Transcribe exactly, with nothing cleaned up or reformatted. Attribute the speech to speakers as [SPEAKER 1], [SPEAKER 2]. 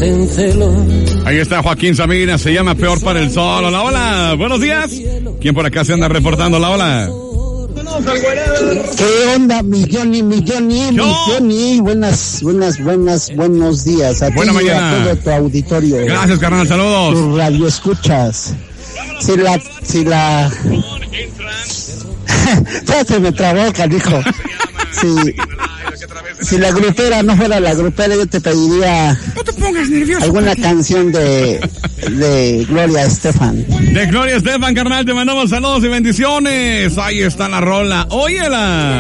[SPEAKER 1] en celo.
[SPEAKER 2] Ahí está Joaquín Sabina, se llama Peor para el Sol. Hola, hola, buenos días. ¿Quién por acá se anda reportando? Hola, hola.
[SPEAKER 3] ¿Qué onda, mi Johnny, mi Johnny, mi Johnny? Buenas, buenas, buenas, buenos días. A
[SPEAKER 2] Buena
[SPEAKER 3] ti y
[SPEAKER 2] mañana.
[SPEAKER 3] a todo tu auditorio.
[SPEAKER 2] Gracias, carnal, saludos.
[SPEAKER 3] Tu radio escuchas. Si la, si la... ya se me trabó, canijo. Si, si la grupera no fuera la grupera, yo te pediría...
[SPEAKER 2] No te pongas nervioso.
[SPEAKER 3] Alguna canción de, de Gloria Estefan.
[SPEAKER 2] De Gloria Estefan, carnal, te mandamos saludos y bendiciones. Ahí está la rola. Óyela.